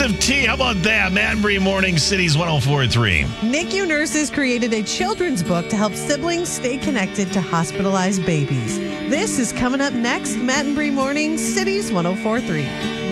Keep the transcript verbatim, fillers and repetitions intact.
T, how about that? Matt and Bree Morning Cities one oh four point three. N I C U nurses created a children's book to help siblings stay connected to hospitalized babies. This is coming up next. Matt and Bree Morning Cities one oh four point three.